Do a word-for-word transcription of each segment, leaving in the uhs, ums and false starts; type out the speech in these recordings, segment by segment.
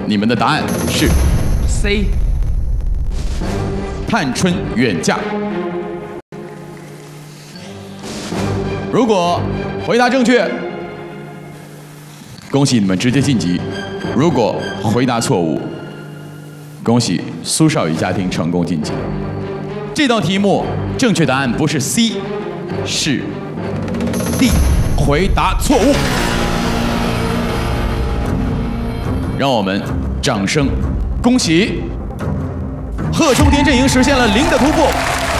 你们的答案是 C， 探春远嫁。如果回答正确，恭喜你们直接晋级；如果回答错误，恭喜苏少宇家庭成功晋级。这道题目正确答案不是 C， 是 D， 回答错误。让我们掌声恭喜贺冲天阵营实现了零的突破。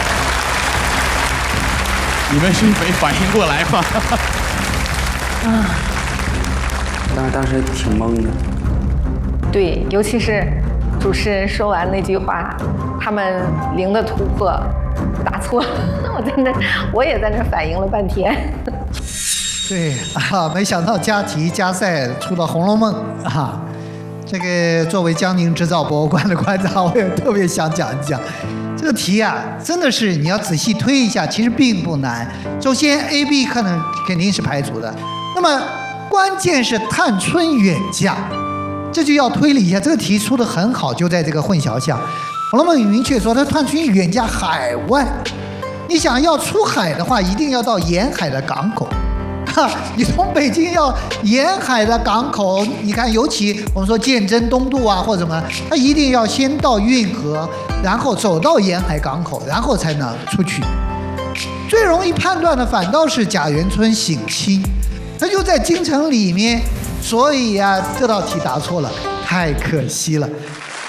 你们是没反应过来吗？ 啊， 当当时挺懵的。 对，尤其是主持人说完那句话，他们零的突破，答错了，我在那，我也在那反应了半天。 对啊，没想到加题加赛出了《红楼梦》啊。这个作为江宁织造博物馆的馆长，我也特别想讲一讲这个题啊，真的是你要仔细推一下，其实并不难。首先 A、B 可能肯定是排除的，那么关键是探春远嫁，这就要推理一下。这个题出的很好，就在这个混淆项。《红楼梦》明确说，他探春远嫁海外，你想要出海的话，一定要到沿海的港口。你从北京要沿海的港口，你看，尤其我们说鉴真东渡啊，或者什么，它一定要先到运河，然后走到沿海港口，然后才能出去。最容易判断的反倒是贾元春省亲，他就在京城里面，所以啊，这道题答错了，太可惜了。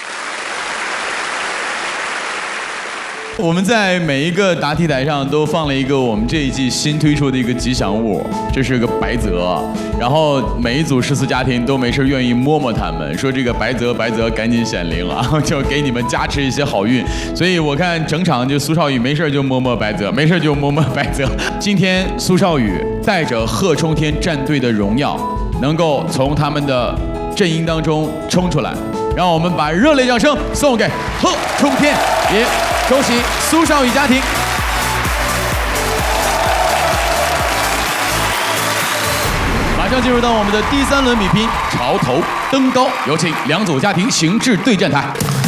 我们在每一个答题台上都放了一个我们这一季新推出的一个吉祥物，这是个白泽，然后每一组十四家庭都没事愿意摸摸他们，说这个白泽白泽赶紧显灵啊，就给你们加持一些好运。所以我看整场就苏少宇没事就摸摸白泽，没事就摸摸白泽。今天苏少宇带着贺冲天战队的荣耀，能够从他们的阵营当中冲出来，让我们把热烈掌声送给贺冲天，也恭喜苏少宇家庭。马上进入到我们的第三轮比拼，潮头登高，有请两组家庭行至对战台。